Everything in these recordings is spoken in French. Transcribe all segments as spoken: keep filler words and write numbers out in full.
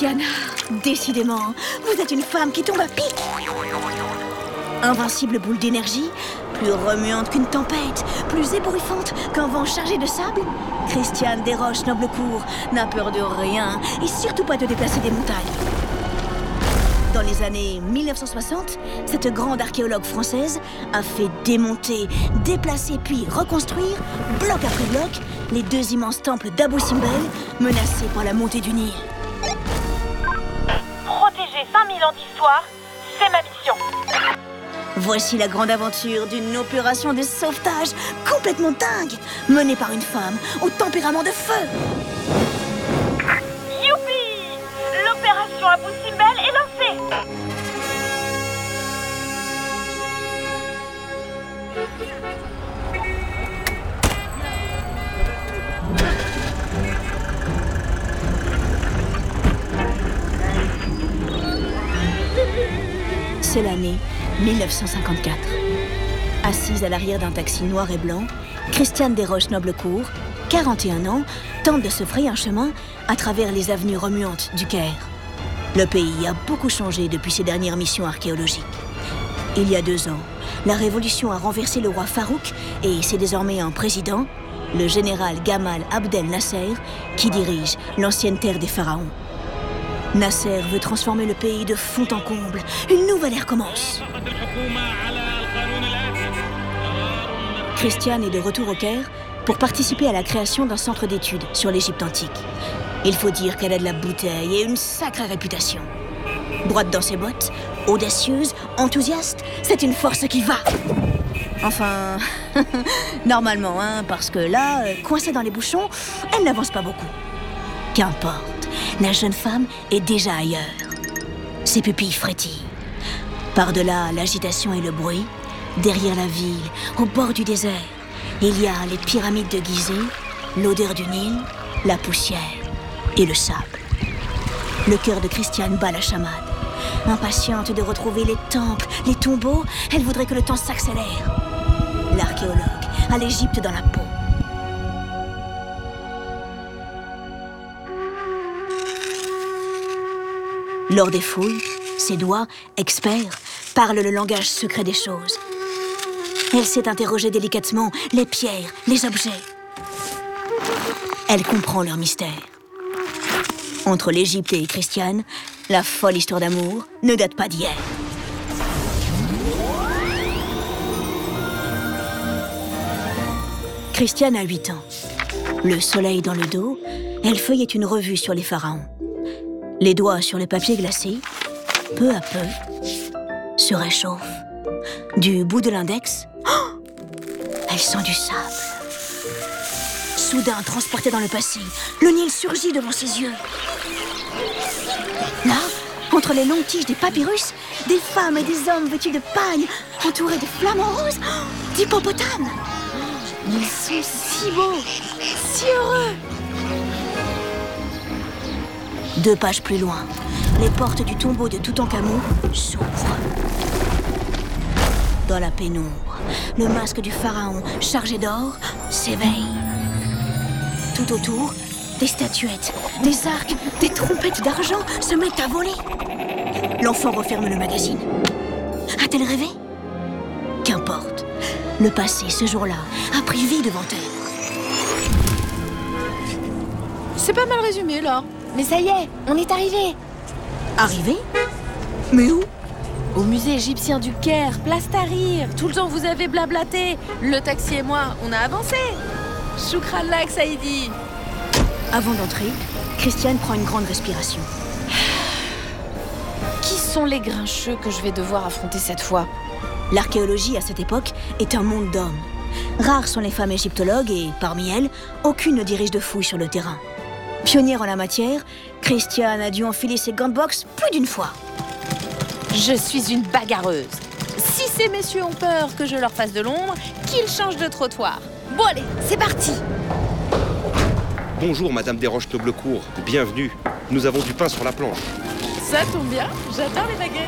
Christiane, décidément, vous êtes une femme qui tombe à pic. Invincible boule d'énergie, plus remuante qu'une tempête, plus ébouriffante qu'un vent chargé de sable, Christiane Desroches-Noblecourt n'a peur de rien et surtout pas de déplacer des montagnes. Dans les années mille neuf cent soixante, cette grande archéologue française a fait démonter, déplacer puis reconstruire, bloc après bloc, les deux immenses temples d'Abou Simbel menacés par la montée du Nil. Protéger cinq mille ans d'histoire, c'est ma mission. Voici la grande aventure d'une opération de sauvetage complètement dingue, menée par une femme au tempérament de feu. Youpi! L'opération Abou Simbel est lancée. C'est l'année mille neuf cent cinquante-quatre. Assise à l'arrière d'un taxi noir et blanc, Christiane Desroches-Noblecourt, quarante et un ans, tente de se frayer un chemin à travers les avenues remuantes du Caire. Le pays a beaucoup changé depuis ses dernières missions archéologiques. Il y a deux ans, la révolution a renversé le roi Farouk et c'est désormais un président, le général Gamal Abdel Nasser, qui dirige l'ancienne terre des pharaons. Nasser veut transformer le pays de fond en comble. Une nouvelle ère commence. Christiane est de retour au Caire pour participer à la création d'un centre d'études sur l'Égypte antique. Il faut dire qu'elle a de la bouteille et une sacrée réputation. Droite dans ses bottes, audacieuse, enthousiaste, c'est une force qui va. Enfin, normalement, hein, parce que là, coincée dans les bouchons, elle n'avance pas beaucoup. Qu'importe. La jeune femme est déjà ailleurs. Ses pupilles frétillent. Par-delà l'agitation et le bruit, derrière la ville, au bord du désert, il y a les pyramides de Gizeh, l'odeur du Nil, la poussière et le sable. Le cœur de Christiane bat la chamade. Impatiente de retrouver les temples, les tombeaux, elle voudrait que le temps s'accélère. L'archéologue a l'Égypte dans la peau. Lors des fouilles, ses doigts, experts, parlent le langage secret des choses. Elle sait interroger délicatement les pierres, les objets. Elle comprend leur mystère. Entre l'Égypte et Christiane, la folle histoire d'amour ne date pas d'hier. Christiane a huit ans. Le soleil dans le dos, elle feuillette une revue sur les pharaons. Les doigts sur le papier glacé, peu à peu, se réchauffent. Du bout de l'index, oh, elle sent du sable. Soudain, transportée dans le passé, le Nil surgit devant ses yeux. Là, entre les longues tiges des papyrus, des femmes et des hommes vêtus de pagne, entourés de flamants roses, oh, d'hippopotames. Ils sont si beaux, si heureux. Deux pages plus loin, les portes du tombeau de Toutankhamon s'ouvrent. Dans la pénombre, le masque du pharaon, chargé d'or, s'éveille. Tout autour, des statuettes, des arcs, des trompettes d'argent se mettent à voler. L'enfant referme le magazine. A-t-elle rêvé? Qu'importe. Le passé, ce jour-là, a pris vie devant elle. C'est pas mal résumé, là. Mais ça y est, on est arrivé. Arrivé? Mais où? Au musée égyptien du Caire, place Tahrir. Tout le temps vous avez blablaté. Le taxi et moi, on a avancé. Choukran lak, Saïdi. Avant d'entrer, Christiane prend une grande respiration. Qui sont les grincheux que je vais devoir affronter cette fois? L'archéologie, à cette époque, est un monde d'hommes. Rares sont les femmes égyptologues et, parmi elles, aucune ne dirige de fouilles sur le terrain. Pionnière en la matière, Christiane a dû enfiler ses gants de boxe plus d'une fois. Je suis une bagarreuse. Si ces messieurs ont peur que je leur fasse de l'ombre, qu'ils changent de trottoir. Bon allez, c'est parti. Bonjour Madame Desroches-Noblecourt, bienvenue. Nous avons du pain sur la planche. Ça tombe bien, j'adore les baguettes.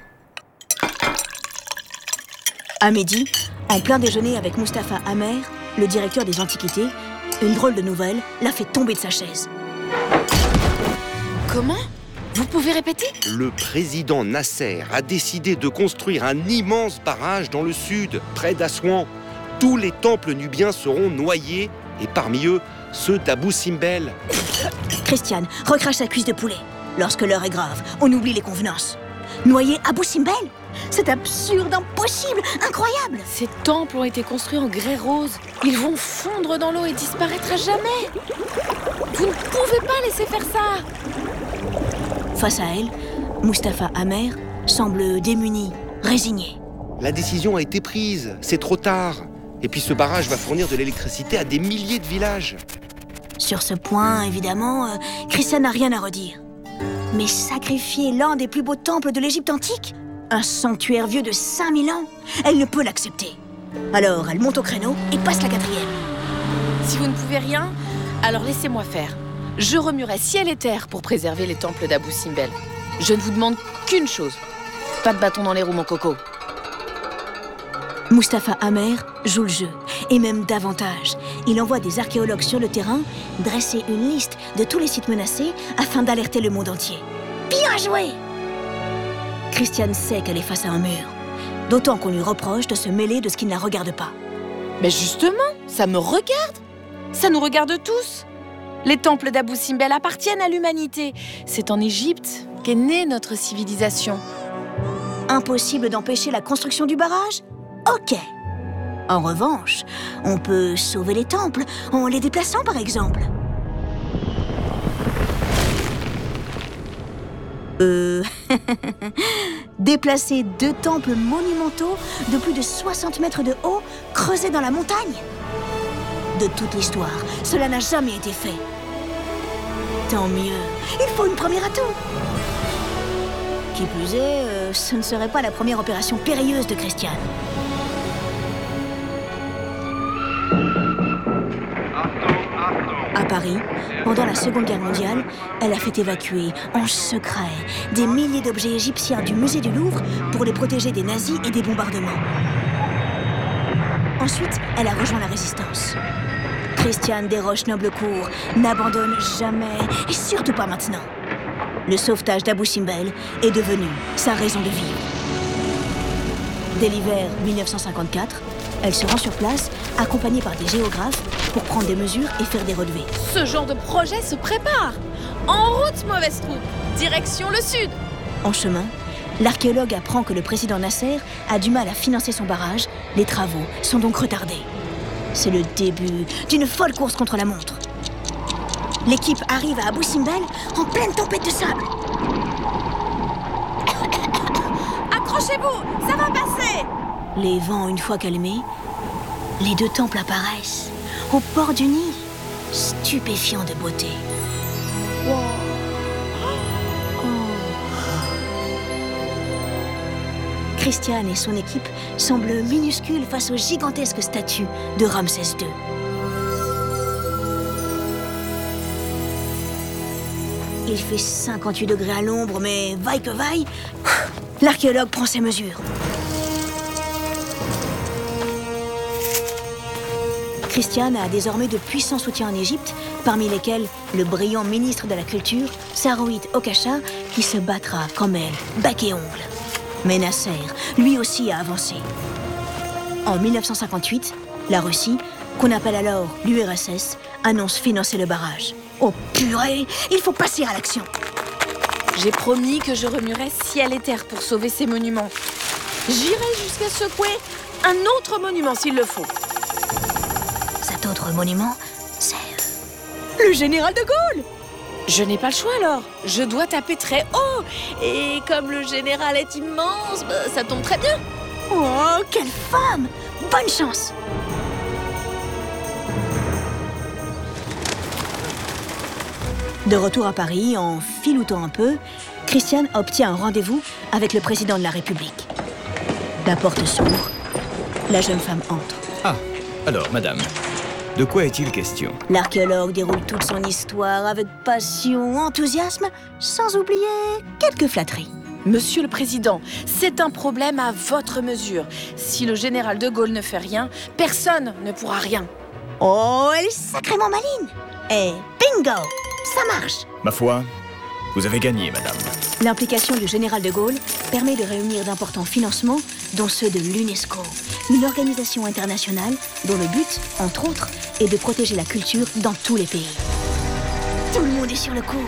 À midi, en plein déjeuner avec Mustapha Amer, le directeur des Antiquités, une drôle de nouvelle l'a fait tomber de sa chaise. Comment ? Vous pouvez répéter ? Le président Nasser a décidé de construire un immense barrage dans le sud, près d'Assouan. Tous les temples nubiens seront noyés, et parmi eux, ceux d'Abou Simbel. Christiane recrache sa cuisse de poulet. Lorsque l'heure est grave, on oublie les convenances. Noyer Abou Simbel ? C'est absurde, impossible, incroyable. Ces temples ont été construits en grès rose. Ils vont fondre dans l'eau et disparaître à jamais. Vous ne pouvez pas laisser faire ça. Face à elle, Mustapha Amer semble démuni, résigné. La décision a été prise, c'est trop tard. Et puis ce barrage va fournir de l'électricité à des milliers de villages. Sur ce point, évidemment, euh, Christiane n'a rien à redire. Mais sacrifier l'un des plus beaux temples de l'Égypte antique ? Un sanctuaire vieux de cinq mille ans ? Elle ne peut l'accepter. Alors elle monte au créneau et passe la quatrième. Si vous ne pouvez rien, alors laissez-moi faire. Je remuerai ciel et terre pour préserver les temples d'Abou Simbel. Je ne vous demande qu'une chose. Pas de bâton dans les roues, mon coco. Mustapha Amer joue le jeu, et même davantage. Il envoie des archéologues sur le terrain dresser une liste de tous les sites menacés afin d'alerter le monde entier. Bien joué! Christiane sait qu'elle est face à un mur, d'autant qu'on lui reproche de se mêler de ce qui ne la regarde pas. Mais justement, ça me regarde. Ça nous regarde tous. Les temples d'Abou Simbel appartiennent à l'humanité. C'est en Égypte qu'est née notre civilisation. Impossible d'empêcher la construction du barrage ? Ok. En revanche, on peut sauver les temples en les déplaçant par exemple. Euh... Déplacer deux temples monumentaux de plus de soixante mètres de haut, creusés dans la montagne. De toute l'histoire, cela n'a jamais été fait. Tant mieux, il faut une première atout. Qui plus est, euh, ce ne serait pas la première opération périlleuse de Christiane. À Paris, pendant la Seconde Guerre mondiale, elle a fait évacuer en secret des milliers d'objets égyptiens du musée du Louvre pour les protéger des nazis et des bombardements. Ensuite, elle a rejoint la résistance. Christiane Desroches-Noblecourt n'abandonne jamais, et surtout pas maintenant. Le sauvetage d'Abou Simbel est devenu sa raison de vivre. Dès l'hiver mille neuf cent cinquante-quatre, elle se rend sur place, accompagnée par des géographes, pour prendre des mesures et faire des relevés. Ce genre de projet se prépare. En route, mauvaise troupe. Direction le sud. En chemin, l'archéologue apprend que le président Nasser a du mal à financer son barrage. Les travaux sont donc retardés. C'est le début d'une folle course contre la montre. L'équipe arrive à Abou Simbel en pleine tempête de sable. Accrochez-vous, ça va passer. Les vents une fois calmés, les deux temples apparaissent au bord du Nil, stupéfiants de beauté. Wow. Oh. Christiane et son équipe semblent minuscules face aux gigantesques statues de Ramsès deux. Il fait cinquante-huit degrés à l'ombre, mais vaille que vaille, l'archéologue prend ses mesures. Christiane a désormais de puissants soutiens en Égypte, parmi lesquels le brillant ministre de la Culture, Sarouit Okacha, qui se battra comme elle, bec et ongles. Mais Nasser, lui aussi, a avancé. En mille neuf cent cinquante-huit, la Russie, qu'on appelle alors l'U R S S, annonce financer le barrage. Oh purée, il faut passer à l'action. J'ai promis que je remuerais ciel et terre pour sauver ces monuments. J'irai jusqu'à secouer un autre monument s'il le faut. Cet autre monument, c'est le général de Gaulle. Je n'ai pas le choix alors. Je dois taper très haut. Et comme le général est immense, bah, ça tombe très bien. Oh, quelle femme! Bonne chance! De retour à Paris, en filoutant un peu, Christiane obtient un rendez-vous avec le président de la République. La porte s'ouvre. La jeune femme entre. Ah, alors, madame, de quoi est-il question? L'archéologue déroule toute son histoire avec passion, enthousiasme, sans oublier quelques flatteries. Monsieur le Président, c'est un problème à votre mesure. Si le général de Gaulle ne fait rien, personne ne pourra rien. Oh, elle est sacrément maligne. Et bingo, ça marche. Ma foi, vous avez gagné, madame. L'implication du général de Gaulle permet de réunir d'importants financements, dont ceux de l'UNESCO, une organisation internationale dont le but, entre autres, est de protéger la culture dans tous les pays. Tout le monde est sur le coup.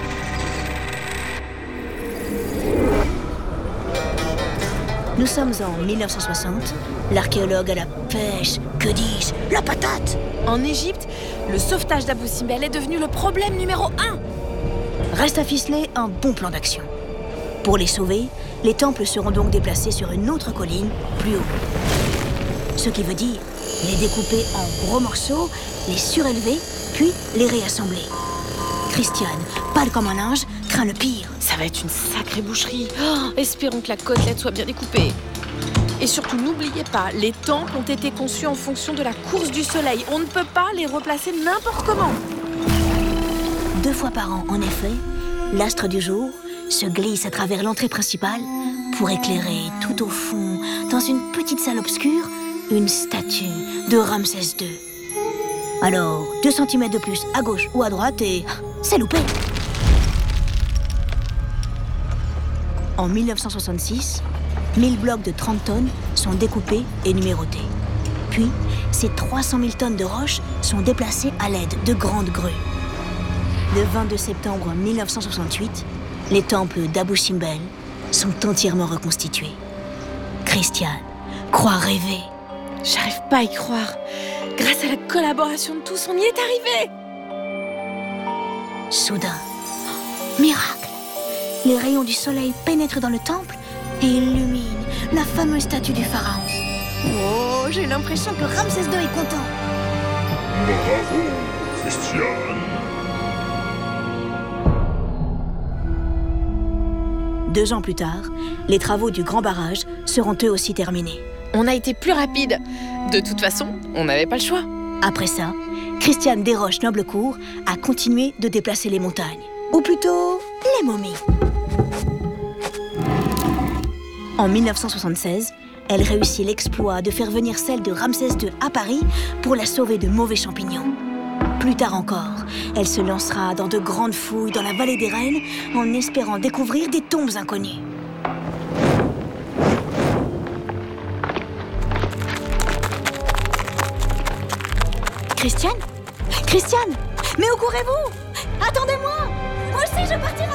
Nous sommes en mille neuf cent soixante, l'archéologue à la pêche, que dis-je, la patate. En Égypte, le sauvetage d'Abou Simbel est devenu le problème numéro un. Reste à ficeler un bon plan d'action. Pour les sauver, les temples seront donc déplacés sur une autre colline, plus haut. Ce qui veut dire les découper en gros morceaux, les surélever, puis les réassembler. Christiane, pâle comme un linge, craint le pire. Ça va être une sacrée boucherie. Oh, espérons que la côtelette soit bien découpée. Et surtout, n'oubliez pas, les temples ont été conçus en fonction de la course du soleil. On ne peut pas les replacer n'importe comment. Deux fois par an, en effet, l'astre du jour se glisse à travers l'entrée principale pour éclairer tout au fond, dans une petite salle obscure, une statue de Ramsès deux. Alors, deux centimètres de plus à gauche ou à droite et c'est loupé. En mille neuf cent soixante-six, mille blocs de trente tonnes sont découpés et numérotés. Puis, ces trois cent mille tonnes de roches sont déplacées à l'aide de grandes grues. Le vingt-deux septembre mille neuf cent soixante-huit, les temples d'Abou Simbel sont entièrement reconstitués. Christiane croit rêver. J'arrive pas à y croire. Grâce à la collaboration de tous, on y est arrivé. Soudain, miracle! Les rayons du soleil pénètrent dans le temple et illuminent la fameuse statue du pharaon. Oh, j'ai l'impression que Ramsès deux est content. Bravo, Christiane. Deux ans plus tard, les travaux du Grand Barrage seront eux aussi terminés. On a été plus rapide. De toute façon, on n'avait pas le choix. Après ça, Christiane Desroches-Noblecourt a continué de déplacer les montagnes. Ou plutôt, les momies. En mille neuf cent soixante-seize, elle réussit l'exploit de faire venir celle de Ramsès deux à Paris pour la sauver de mauvais champignons. Plus tard encore, elle se lancera dans de grandes fouilles dans la vallée des Reines en espérant découvrir des tombes inconnues. Christiane ? Christiane ? Mais où courez-vous ? Attendez-moi ! Moi aussi, je partirai en avant !